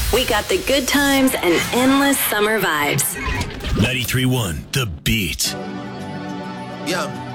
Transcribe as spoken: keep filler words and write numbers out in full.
We got the good times and endless summer vibes. ninety-three point one, The Beat. Yeah.